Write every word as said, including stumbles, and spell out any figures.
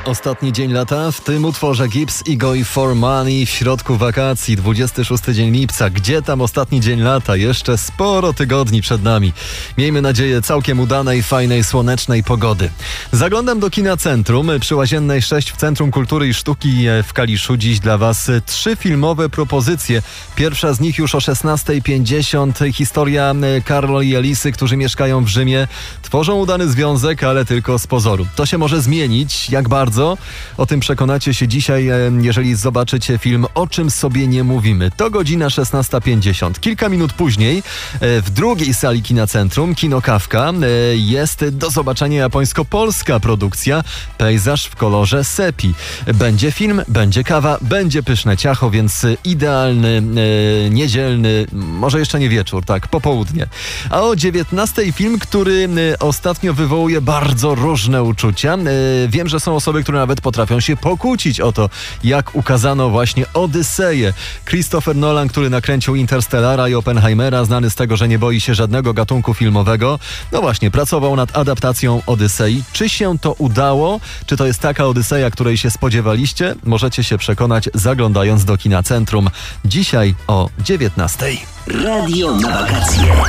Ostatni dzień lata, w tym utworze Gibbs i Going for Money w środku wakacji, dwudziesty szósty dzień lipca. Gdzie tam ostatni dzień lata? Jeszcze sporo tygodni przed nami. Miejmy nadzieję całkiem udanej, fajnej, słonecznej pogody. Zaglądam do Kina Centrum przy Łaziennej sześć w Centrum Kultury i Sztuki w Kaliszu. Dziś dla Was trzy filmowe propozycje. Pierwsza z nich już o szesnasta pięćdziesiąt. Historia Carlo i Elisy, którzy mieszkają w Rzymie. Tworzą udany związek, ale tylko z pozoru. To się może zmienić. Jak bardzo? O tym przekonacie się dzisiaj, jeżeli zobaczycie film O czym sobie nie mówimy. To godzina szesnasta pięćdziesiąt. Kilka minut później w drugiej sali Kina Centrum, Kino Kawka, jest do zobaczenia japońsko-polska produkcja Pejzaż w kolorze sepi. Będzie film, będzie kawa, będzie pyszne ciacho, więc idealny, e, niedzielny, może jeszcze nie wieczór, tak, popołudnie. A o dziewiętnastej film, który ostatnio wywołuje bardzo różne uczucia. E, wiem, że są osoby, które nawet potrafią się pokłócić o to, jak ukazano właśnie Odyseję. Christopher Nolan, który nakręcił Interstellara i Oppenheimera, znany z tego, że nie boi się żadnego gatunku filmowego, no właśnie, pracował nad adaptacją Odysei. Czy się to udało? Czy to jest taka Odyseja, której się spodziewaliście? Możecie się przekonać, zaglądając do Kina Centrum. Dzisiaj o dziewiętnastej. Radio na wakacje.